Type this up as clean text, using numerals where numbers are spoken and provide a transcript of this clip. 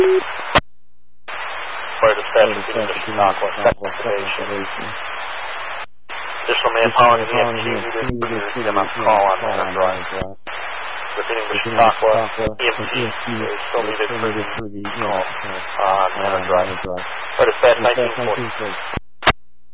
Fire dispatch repeating Mission Aqua, second activation. Additional manpower in the EMT needed for them on call on Manor Drive. Repeating Mission Aqua, EMT is still needed for the call on Manor Drive. Fire dispatch 1940.